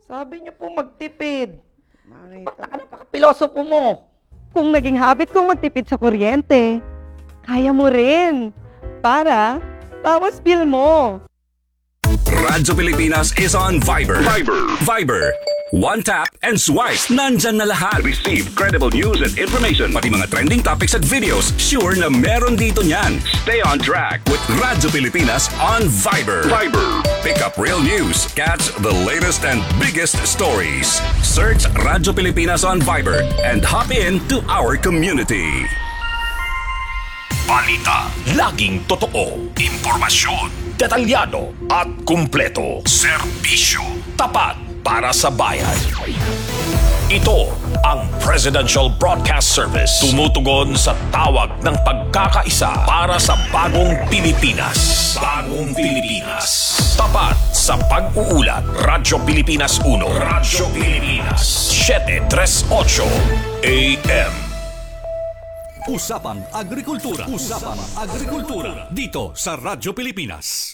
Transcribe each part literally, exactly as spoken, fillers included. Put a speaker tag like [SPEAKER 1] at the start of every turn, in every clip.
[SPEAKER 1] Sabi niyo po magtipid. Manita. Ano pa pilosopo mo?
[SPEAKER 2] Kung naging habit kong magtipid sa kuryente, kaya mo rin. Para, bawas bill mo.
[SPEAKER 3] Radyo Pilipinas is on Viber. Viber. Viber. One tap and swipe. Nandyan na lahat. Receive credible news and information. Pati mga trending topics at videos. Sure na meron dito niyan. Stay on track with Radyo Pilipinas on Viber. Viber. Pick up real news. Catch the latest and biggest stories. Search Radyo Pilipinas on Viber and hop in to our community. Balita, laging totoo, impormasyon, detalyado at kumpleto. Serbisyo, tapat para sa bayan. Ito ang Presidential Broadcast Service. Tumutugon sa tawag ng pagkakaisa para sa bagong Pilipinas. Bagong Pilipinas. Tapat sa pag-uulat. Radyo Pilipinas uno. Radyo Pilipinas. seven thirty-eight A M.
[SPEAKER 4] Usapang Agrikultura. Usapang Agrikultura. Dito sa Radyo Pilipinas.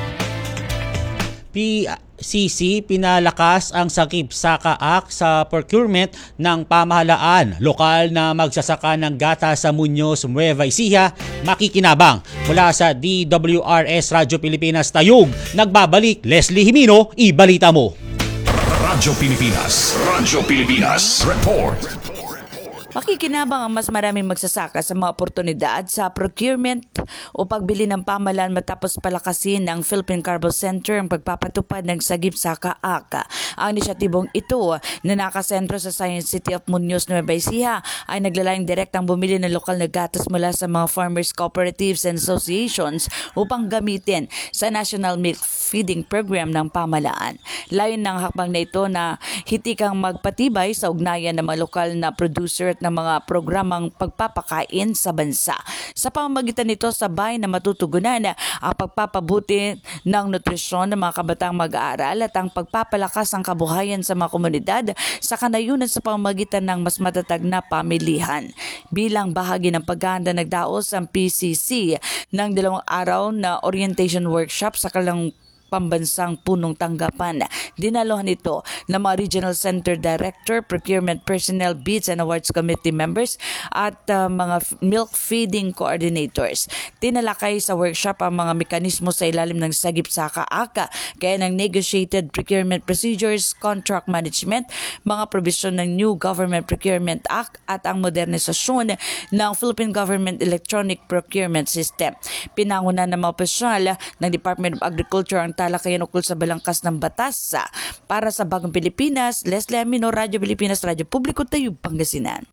[SPEAKER 5] P C C pinalakas ang Sagip-Saka Act sa procurement ng pamahalaan. Lokal na magsasaka ng gata sa Muñoz, Nueva Ecija, makikinabang. Mula sa D W R S Radyo Pilipinas Tayug, nagbabalik Leslie Jimino, ibalita mo.
[SPEAKER 3] Radyo Pilipinas. Radyo Pilipinas. Report.
[SPEAKER 6] Makikinabang ang mas maraming magsasaka sa mga oportunidad sa procurement o pagbili ng pamahalaan matapos palakasin ng Philippine Carbo Center ang pagpapatupad ng Sagip-Saka Act. Ang inisyatibong ito na nakasentro sa Science City of Muñoz, Nueva Ecija ay naglalayong direktang bumili ng lokal na gatas mula sa mga farmers cooperatives and associations upang gamitin sa National Milk Feeding Program ng pamahalaan. Layon ng hakbang na ito na hitikang magpatibay sa ugnayan ng mga lokal na producer at ng mga programang pagpapakain sa bansa. Sa pamamagitan nito, sabay na matutugunan ang pagpapabuti ng nutrisyon ng mga kabatang mag-aaral at ang pagpapalakas ng kabuhayan sa mga komunidad sa kanayunan sa pamamagitan ng mas matatag na pamilihan. Bilang bahagi ng paghahanda, nagdaos ang P C C ng dalawang araw na orientation workshop sa kalang pambansang punong tanggapan. Dinaluhan ito ng mga Regional Center Director, Procurement Personnel, Bids and Awards Committee members at uh, mga milk feeding coordinators. Tinalakay sa workshop ang mga mekanismo sa ilalim ng Sagip-Saka Act, kaya ng negotiated procurement procedures, contract management, mga provision ng New Government Procurement Act at ang modernisasyon ng Philippine Government Electronic Procurement System. Pinangunan ng mga opisyal ng Department of Agriculture ang talakayan ukol sa balangkas ng batas. Para sa Bagong Pilipinas, Leslie Amino, Radyo Pilipinas, Radyo Publiko, Tayub, Pangasinan.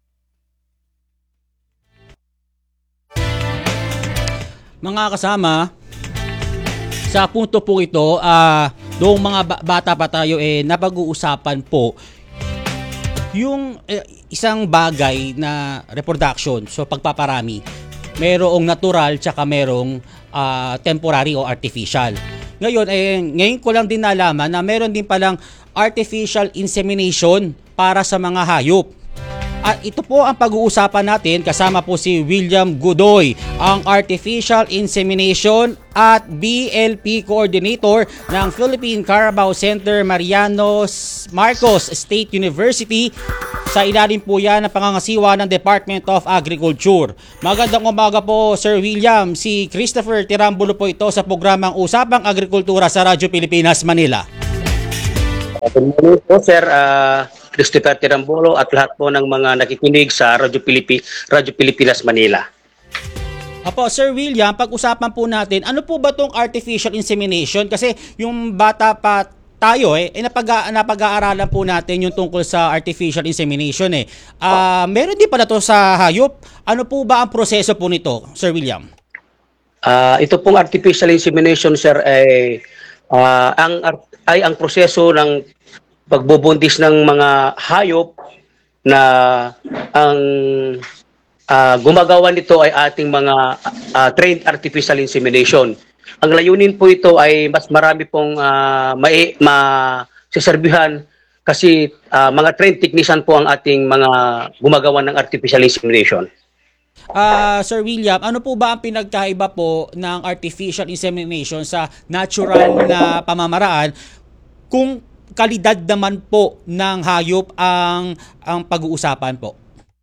[SPEAKER 5] Mga kasama, sa punto po ito, uh, doong mga bata pa tayo, eh, napag-uusapan po yung eh, isang bagay na reproduction, so pagpaparami. Merong natural tsaka merong uh, temporary o artificial. Ngayon, eh, ngayon ko lang din nalaman na meron din palang artificial insemination para sa mga hayop. At ito po ang pag-uusapan natin, kasama po si William Godoy, ang Artificial Insemination at B L P Coordinator ng Philippine Carabao Center Mariano Marcos State University. Sa ilalim po yan ng pangangasiwa ng Department of Agriculture. Magandang umaga po, Sir William. Si Christopher Tirambulo po ito sa programang Usapang Agrikultura sa Radyo Pilipinas, Manila.
[SPEAKER 7] Good morning po, Sir uh, Christopher Tirambulo at lahat po ng mga nakikinig sa Radyo, Pilipi, Radyo Pilipinas, Manila.
[SPEAKER 5] Apo, Sir William, pag-usapan po natin, ano po ba itong artificial insemination? Kasi yung bata pa tayo eh, eh napag- napag-aaralan po natin yung tungkol sa artificial insemination eh. Uh, meron din pala to sa hayop. Ano po ba ang proseso po nito, Sir William?
[SPEAKER 7] Uh, ito pong artificial insemination, Sir, ay, uh, ang, ay ang proseso ng pagbubuntis ng mga hayop na ang uh, gumagawa nito ay ating mga uh, trained artificial insemination. Ang layunin po ito ay mas marami pong uh, mai masiserbihan kasi uh, mga trained technician po ang ating mga gumagawa ng artificial insemination.
[SPEAKER 5] Uh, Sir William, ano po ba ang pinagkaiba po ng artificial insemination sa natural na pamamaraan kung kalidad naman po ng hayop ang ang pag-uusapan po?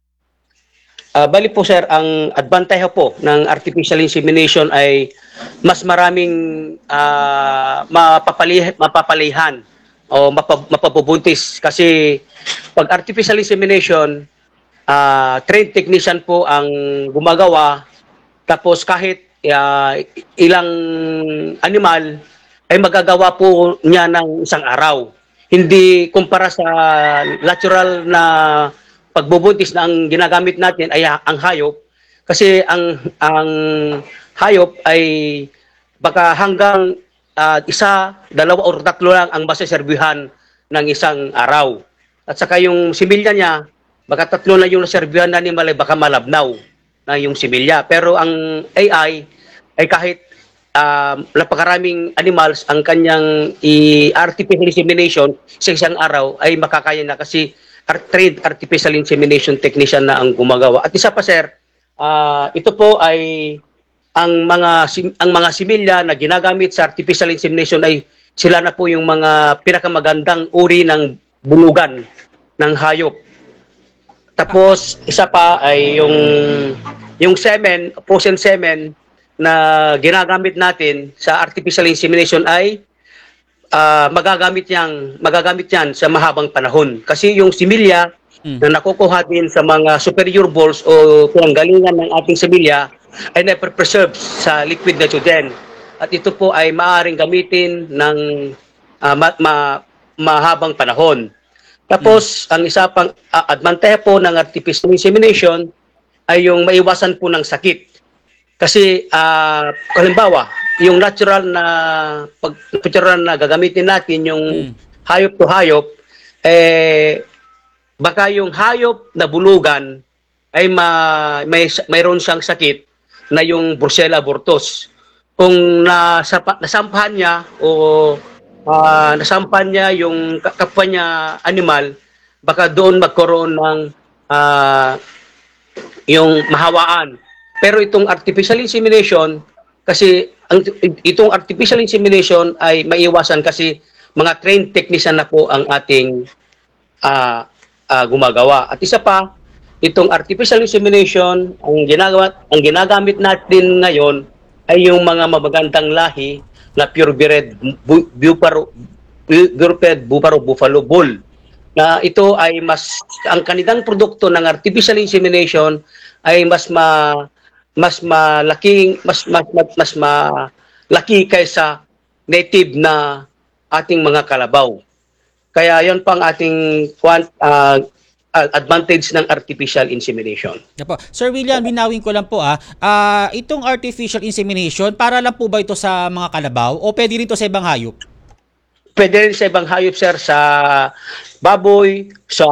[SPEAKER 7] Ah, bali po sir, ang advantage po ng artificial insemination ay mas maraming ah, mapapali mapapalihan o mapab- mapabubuntis kasi pag artificial insemination, ah, trained technician po ang gumagawa, tapos kahit ah, ilang animal ay magagawa po niya ng isang araw. Hindi kumpara sa natural na pagbubuntis na ang ginagamit natin ay ang hayop, kasi ang ang hayop ay baka hanggang ah, isa, dalawa o tatlo lang ang masaserbihan ng isang araw. At saka yung similya niya, baka tatlo na yung naserbihan na animal ay baka malabnaw na yung similya. Pero ang A I ay kahit uh, napakaraming animals ang kanyang i-artificial insemination sa isang araw ay makakaya na kasi art- trained artificial insemination technician na ang gumagawa. At isa pa sir, uh, ito po ay ang mga sim- ang mga similya na ginagamit sa artificial insemination ay sila na po yung mga pinakamagandang uri ng bulugan ng hayop. Tapos isa pa ay yung yung semen, frozen semen na ginagamit natin sa artificial insemination ay uh, magagamit yang magagamit yan sa mahabang panahon. Kasi yung similya mm. na nakukuha din sa mga superior balls o pinanggalingan ng ating similya ay na-preserve sa liquid nitrogen. At ito po ay maaaring gamitin ng uh, ma- ma- mahabang panahon. Tapos, hmm. ang isa pang uh, advantage po ng artificial insemination ay yung maiwasan po ng sakit. Kasi, uh, halimbawa, yung natural na pag natural na gagamitin natin, yung hmm. hayop to hayop, eh, baka yung hayop na bulugan ay ma- may, mayroon siyang sakit na yung Brucella abortus. Kung nasapa, nasampahan niya o uh, nasampahan niya yung kapwa niya animal, baka doon magkaroon ng uh, yung mahawaan. Pero itong artificial insemination, kasi ang, itong artificial insemination ay maiwasan kasi mga trained technician na po ang ating uh, uh, gumagawa. At isa pa, itong artificial insemination, ang ginagawa, ang ginagamit natin ngayon ay yung mga mabagandang lahi na purebred bu, buparo, purebred buparo buffalo bull. Na ito ay mas ang kanidang produkto ng artificial insemination ay mas ma mas malaking mas mas mas, mas malaki kaysa native na ating mga kalabaw. Kaya 'yon pang ating uh, advantage ng artificial insemination.
[SPEAKER 5] Opo. Sir William, binawin ko lang po ah. Uh, itong artificial insemination, para lang po ba ito sa mga kalabaw o pwede rin ito sa ibang hayop?
[SPEAKER 7] Pwede rin sa ibang hayop sir, sa baboy, sa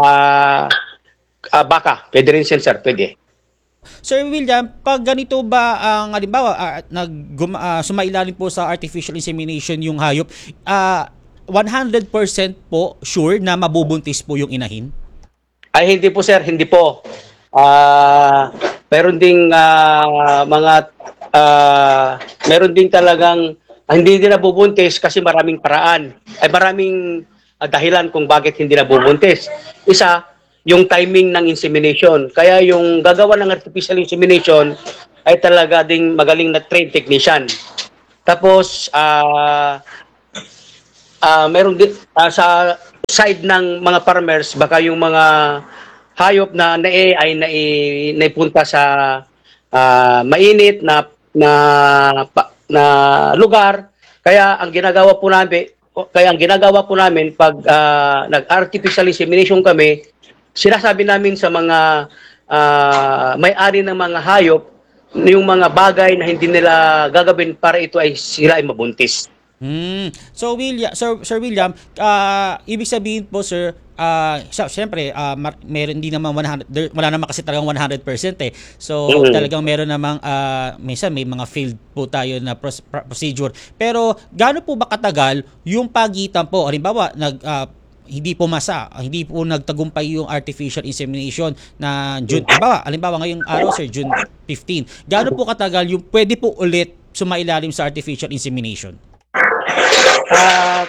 [SPEAKER 7] uh, baka. Pwede rin sir, pwede.
[SPEAKER 5] Sir William, pag ganito ba ang halimbawa uh, nag uh, sumailalim po sa artificial insemination yung hayop, uh, one hundred percent po sure na mabubuntis po yung inahin?
[SPEAKER 7] Ay hindi po sir, hindi po. Ah, uh, meron ding uh, mga uh, meron ding talagang uh, hindi din nabubuntis kasi maraming paraan. Ay maraming uh, dahilan kung bakit hindi nabubuntis. Isa, yung timing ng insemination. Kaya yung gagawa ng artificial insemination ay talaga ding magaling na trained technician. Tapos ah uh, uh, meron din uh, sa side ng mga farmers, baka yung mga hayop na na-A I na naipunta sa uh, mainit na na na lugar. Kaya ang ginagawa po namin, kaya ang ginagawa po namin pag uh, nag-artificial insemination kami, sinasabi namin sa mga uh, may-ari ng mga hayop yung mga bagay na hindi nila gagawin para ito ay sila ay mabuntis.
[SPEAKER 5] Hmm. So William, Sir, Sir William, uh, ibig sabihin po sir, uh, syempre uh, mar- meron din naman one hundred, there, wala naman kasi talagang one hundred percent eh. So mm-hmm. talagang meron namang uh, minsan may mga failed po tayo na pros- procedure. Pero gaano po ba katagal yung pagitan po? Halimbawa, nag uh, hindi po masa, hindi po nagtagumpay yung artificial insemination na June. Halimbawa, halimbawa ngayong araw sir, June fifteenth. Gaano po katagal yung pwede po ulit sumailalim sa artificial insemination?
[SPEAKER 7] Uh,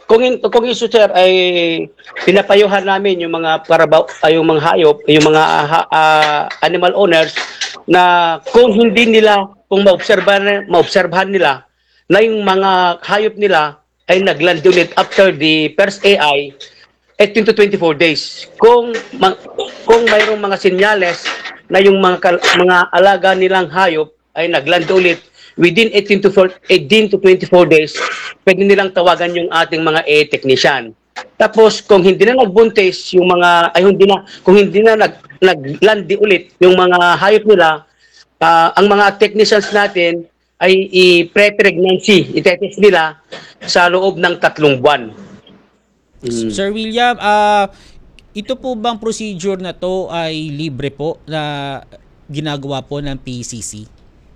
[SPEAKER 7] kung in, kung iso sir ay pinapayuhan namin yung mga karabaw ay yung mga hayop, yung mga ah, ah, animal owners na kung hindi nila kung maobserbahan maobserbahan nila na yung mga hayop nila ay nagland ulit after the first A I eighteen to twenty-four days. Kung ma- kung mayroong mga senyales na yung mga kal- mga alaga nilang hayop ay nagland ulit within eighteen to twenty-four days, pwede nilang tawagan yung ating mga A I technician. Tapos kung hindi na nagbuntis yung mga ay hindi na kung hindi na nag naglandi ulit yung mga hayop nila, uh, ang mga technicians natin ay i-pre-pregnancy, itetest nila sa loob ng tatlong buwan. Hmm.
[SPEAKER 5] Sir William, ah ito po bang procedure na to ay libre po na ginagawa po ng P C C?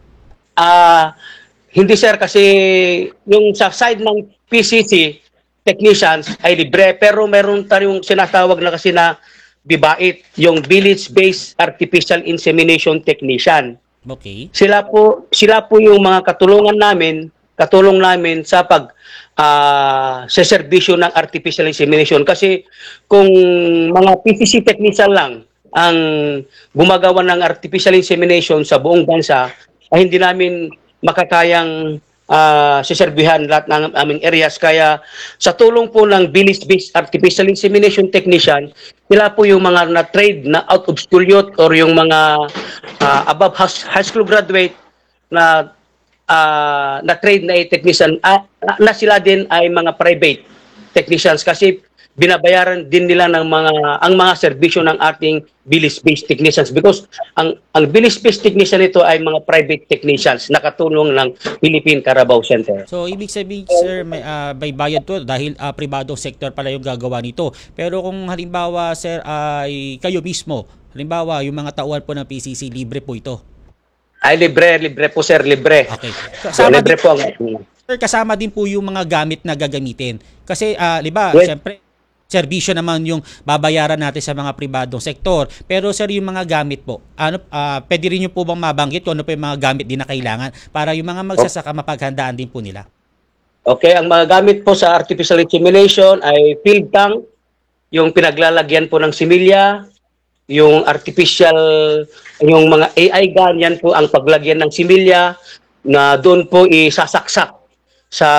[SPEAKER 7] Ah, hindi sir kasi yung sa side ng P C C technicians ay libre pero meron tayong sinatawag na kasi na bibait, yung village-based artificial insemination technician.
[SPEAKER 5] Okay.
[SPEAKER 7] Sila po sila po yung mga katulungan namin, katulong namin sa pag ah sa serbisyo ng artificial insemination kasi kung mga P C C technician lang ang gumagawa ng artificial insemination sa buong bansa ay hindi namin makakayang uh, siserbihan lahat ng aming areas. Kaya sa tulong po ng village-based artificial insemination technician, sila po yung mga na-trade na out of school youth or yung mga uh, above high school graduate na uh, na-trade na technician, uh, na sila din ay mga private technicians kasi binabayaran din nila ng mga ang mga serbisyo ng ating village-based technicians because ang ang village-based technician ito ay mga private technicians na katulong ng Philippine Carabao Center.
[SPEAKER 5] So ibig sabihin sir may, uh, may bayad to dahil uh, pribadong sector pala yung gagawa nito. Pero kung halimbawa sir ay kayo mismo, halimbawa yung mga tauhan po ng P C C, libre po ito.
[SPEAKER 7] Ay libre, libre po sir, libre.
[SPEAKER 5] Okay.
[SPEAKER 7] So,
[SPEAKER 5] Kasama
[SPEAKER 7] libre
[SPEAKER 5] din,
[SPEAKER 7] po ang
[SPEAKER 5] sir, kasama din po yung mga gamit na gagamitin. Kasi uh, di ba,
[SPEAKER 7] yes.
[SPEAKER 5] Siyempre serbisyo naman yung babayaran natin sa mga pribadong sektor. Pero sir, yung mga gamit po, ano, uh, pwede rin nyo po bang mabanggit kung ano po yung mga gamit din na kailangan para yung mga magsasaka mapaghandaan din po nila?
[SPEAKER 7] Okay, ang mga gamit po sa artificial insemination ay field tank, yung pinaglalagyan po ng similya, yung artificial, yung mga A I gun, yan po ang paglagyan ng similya na doon po isasaksak sa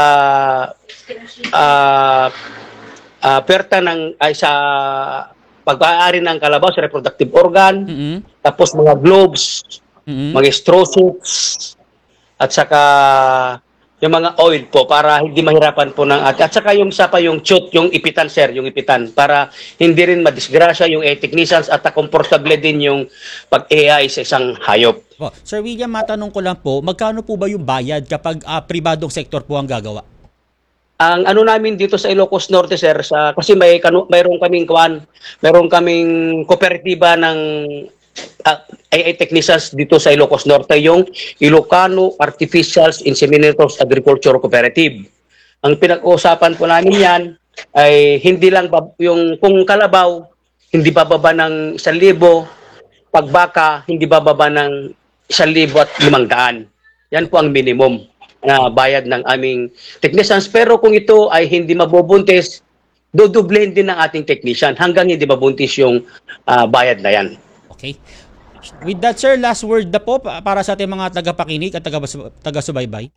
[SPEAKER 7] uh, Uh, perta ng ay sa pag-aari ng kalabaw sa reproductive organ,
[SPEAKER 5] Mm-hmm.
[SPEAKER 7] tapos mga globes,
[SPEAKER 5] Mm-hmm.
[SPEAKER 7] mga straw suits, at saka yung mga oil po para hindi mahirapan po ng at, at saka yung isa pa yung chute, yung ipitan sir, yung ipitan para hindi rin madisgrasya yung A I technicians at komportable din yung pag-A I sa isang hayop.
[SPEAKER 5] Oh, Sir William, matanong ko lang po, magkano po ba yung bayad kapag uh, pribadong sektor po ang gagawa?
[SPEAKER 7] Ang ano namin dito sa Ilocos Norte sir sa kasi may kanu, mayroon kaming kuan, mayroon kaming kooperatiba ng uh, A I technicians dito sa Ilocos Norte, yung Ilocano Artificial Inseminators Agriculture Cooperative. Ang pinag-uusapan po namin yan ay hindi lang bab- yung kung kalabaw hindi bababa ng isang libo, pagbaka hindi bababa ng isang libo at limang daan. Yan po ang minimum na bayad ng aming technicians. Pero kung ito ay hindi mabubuntis, dodoblehin din ng ating technician hanggang hindi mabuntis yung uh, bayad na yan.
[SPEAKER 5] Okay. With that sir, last word na po para sa ating mga tagapakinig at taga-subaybay.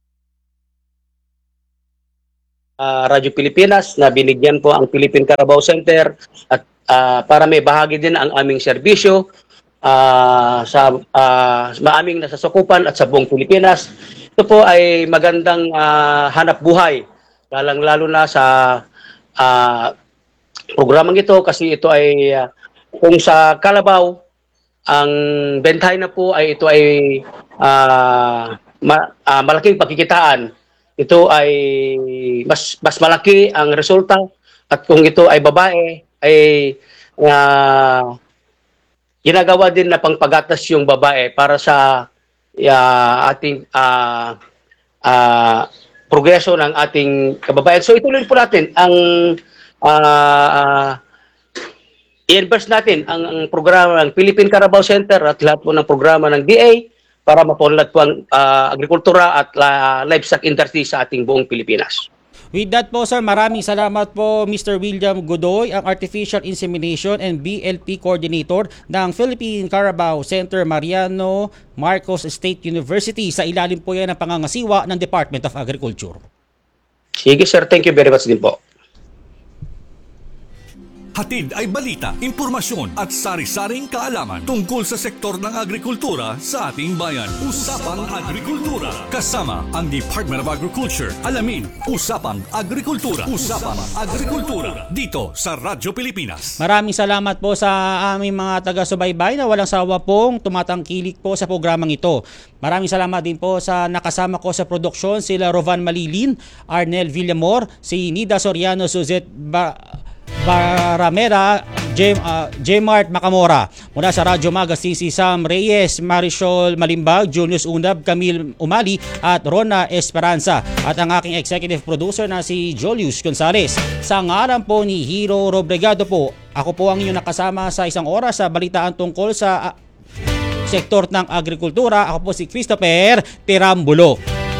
[SPEAKER 7] Uh, Radyo Pilipinas na binigyan po ang Philippine Carabao Center at uh, para may bahagi din ang aming serbisyo uh, sa uh, maaming nasasakupan at sa buong Pilipinas. Ito po ay magandang uh, hanap buhay, lalang-lalo na sa uh, programang ito kasi ito ay uh, kung sa kalabaw, ang bentahe na po ay ito ay uh, ma- uh, malaking pagkikitaan. Ito ay mas mas malaki ang resulta at kung ito ay babae ay uh, ginagawa din na pangpagatas yung babae para sa Uh, ating uh, uh, progreso ng ating kababayan. So ituloy po natin ang uh, uh, i-invest natin ang, ang programa ng Philippine Carabao Center at lahat po ng programa ng D A para mapunlad po ang uh, agrikultura at uh, livestock industry sa ating buong Pilipinas.
[SPEAKER 5] With that po sir, maraming salamat po Mister William Godoy, ang Artificial Insemination and B L P Coordinator ng Philippine Carabao Center Mariano Marcos State University. Sa ilalim po yan ng pangangasiwa ng Department of Agriculture.
[SPEAKER 7] Sige sir, thank you very much din po.
[SPEAKER 4] Hatid ay balita, impormasyon at sari-saring kaalaman tungkol sa sektor ng agrikultura sa ating bayan. Usapang Agrikultura. Kasama ang Department of Agriculture. Alamin, Usapang Agrikultura. Usapang Agrikultura. Dito sa Radyo Pilipinas.
[SPEAKER 5] Maraming salamat po sa aming mga taga-subaybay na walang sawa pong tumatangkilik po sa programang ito. Maraming salamat din po sa nakasama ko sa produksyon, sila Rovan Malilin, Arnel Villamor, si Nida Soriano, Suzette ba Baramera, J, uh, J-Mart Macamora. Mula sa Radyo Magazine, si Sam Reyes, Marisol Malimbag, Julius Unab, Camille Umali at Rona Esperanza. At ang aking executive producer na si Julius Gonzales. Sa ngalan po ni Hiro Robregado po, ako po ang inyong nakasama sa isang oras sa balitaan tungkol sa uh, sektor ng agrikultura. Ako po si Christopher Pirambulo.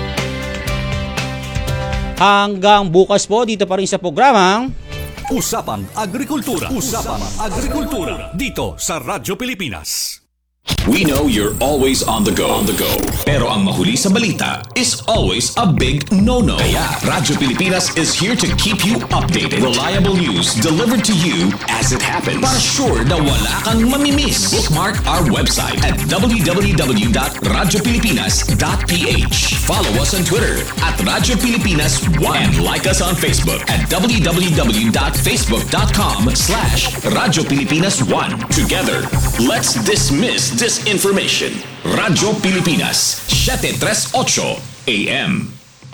[SPEAKER 5] Hanggang bukas po dito pa rin sa programang
[SPEAKER 4] Usapang Agrikultura. Usapang Agrikultura. Dito sa Radyo Pilipinas.
[SPEAKER 3] We know you're always on the go. On the go. Pero ang mahuli sa balita is always a big no-no. Kaya Radyo Pilipinas is here to keep you updated. Reliable news delivered to you as it happens. Para sure na wala kang mamimiss. Bookmark our website at w w w dot radyo pilipinas dot p h. Follow us on Twitter at Radyo Pilipinas one. And like us on Facebook at w w w dot facebook dot com slash Radyo Pilipinas one. Together, let's dismiss disinformation. Radyo Pilipinas, seven thirty-eight A M.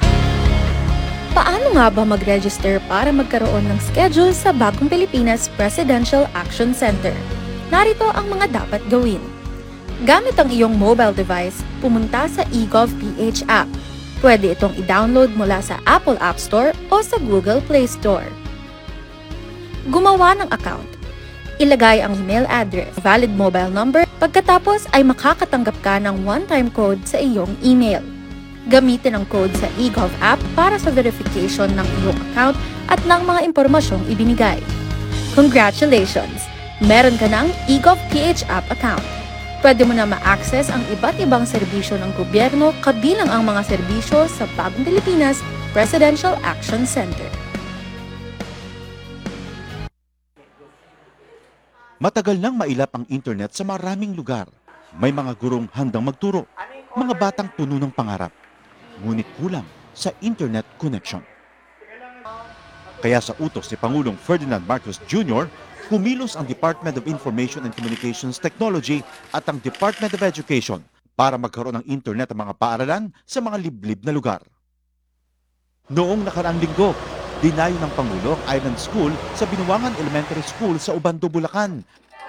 [SPEAKER 8] Paano nga ba mag-register para magkaroon ng schedule sa Bagong Pilipinas Presidential Action Center? Narito ang mga dapat gawin. Gamit ang iyong mobile device, pumunta sa eGovPH app. Pwede itong i-download mula sa Apple App Store o sa Google Play Store. Gumawa ng account. Ilagay ang email address, valid mobile number, pagkatapos ay makakatanggap ka ng one-time code sa iyong email. Gamitin ang code sa eGov app para sa verification ng iyong account at ng mga impormasyong ibinigay. Congratulations! Meron ka ng eGovPH app account. Pwede mo na ma-access ang iba't ibang serbisyo ng gobyerno kabilang ang mga serbisyo sa Bagong Pilipinas Presidential Action Center.
[SPEAKER 9] Matagal nang mailap ang internet sa maraming lugar. May mga gurong handang magturo, mga batang puno ng pangarap. Ngunit kulang sa internet connection. Kaya sa utos ni Pangulong Ferdinand Marcos Junior, kumilos ang Department of Information and Communications Technology at ang Department of Education para magkaroon ng internet ang mga paaralan sa mga liblib na lugar. Noong nakaraang linggo, dinayo ng Pangulo ang Island School sa Binuangan Elementary School sa Ubando, Bulacan.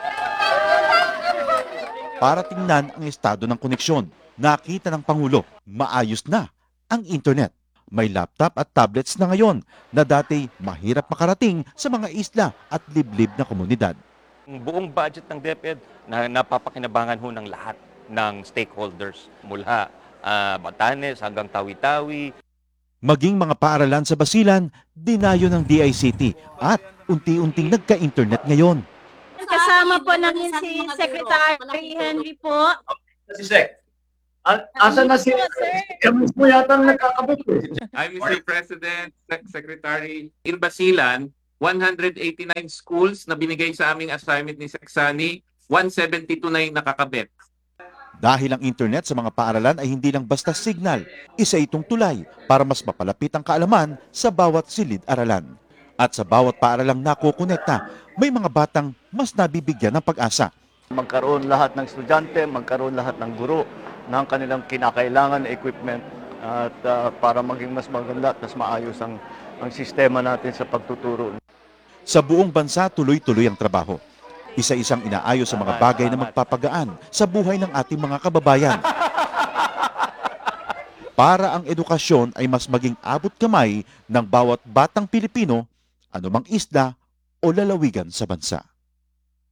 [SPEAKER 9] Para tingnan ang estado ng koneksyon, nakita ng Pangulo, maayos na ang internet. May laptop at tablets na ngayon na dati mahirap makarating sa mga isla at liblib na komunidad.
[SPEAKER 10] Ang buong budget ng DepEd na napapakinabangan ho ng lahat ng stakeholders mula uh, Batanes hanggang Tawi-Tawi.
[SPEAKER 9] Maging mga paaralan sa Basilan, dinayo ng D I C T at unti-unting nagka-internet ngayon.
[SPEAKER 11] Kasama po namin si Secretary Henry po.
[SPEAKER 12] Si Sec. Asa na si Kami mo yata nagkakabit eh.
[SPEAKER 13] I'm Mister President, Sec Secretary. In Basilan, one hundred eighty-nine schools na binigay sa aming assignment ni Sec Sani, one seventy-two na yung nakakabit.
[SPEAKER 9] Dahil ang internet sa mga paaralan ay hindi lang basta signal, isa itong tulay para mas mapalapit ang kaalaman sa bawat silid-aralan. At sa bawat paaralang nakukonekta, may mga batang mas nabibigyan ng pag-asa.
[SPEAKER 12] Magkaroon lahat ng estudyante, magkaroon lahat ng guro ng kanilang kinakailangan na equipment at uh, para maging mas maganda at mas maayos ang, ang sistema natin sa pagtuturo.
[SPEAKER 9] Sa buong bansa, tuloy-tuloy ang trabaho. Isa-isang inaayos sa mga bagay na magpapagaan sa buhay ng ating mga kababayan. Para ang edukasyon ay mas maging abot kamay ng bawat batang Pilipino, anumang isla o lalawigan sa bansa.